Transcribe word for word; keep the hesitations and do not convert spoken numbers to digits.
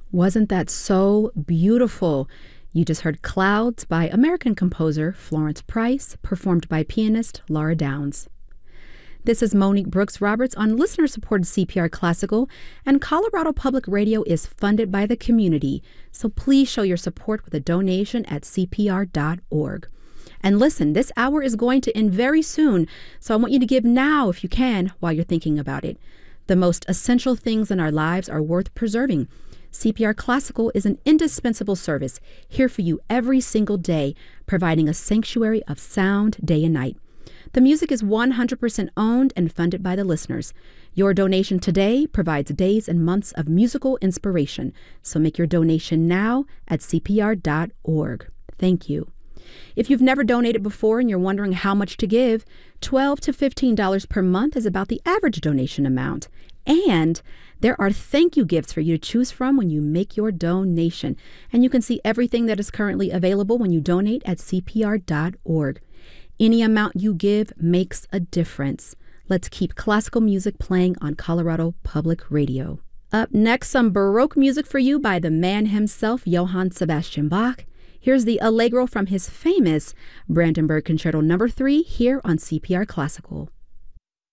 Wasn't that so beautiful? You just heard Clouds by American composer Florence Price, performed by pianist Laura Downs. This is Monique Brooks Roberts on listener-supported C P R Classical, and Colorado Public Radio is funded by the community, so please show your support with a donation at C P R dot org. And listen, this hour is going to end very soon, so I want you to give now if you can while you're thinking about it. The most essential things in our lives are worth preserving. C P R Classical is an indispensable service, here for you every single day, providing a sanctuary of sound day and night. The music is one hundred percent owned and funded by the listeners. Your donation today provides days and months of musical inspiration, so make your donation now at C P R dot org. Thank you. If you've never donated before and you're wondering how much to give, twelve to fifteen dollars per month is about the average donation amount. And there are thank you gifts for you to choose from when you make your donation. And you can see everything that is currently available when you donate at C P R dot org. Any amount you give makes a difference. Let's keep classical music playing on Colorado Public Radio. Up next, some Baroque music for you by the man himself, Johann Sebastian Bach. Here's the Allegro from his famous Brandenburg Concerto number three here on C P R Classical.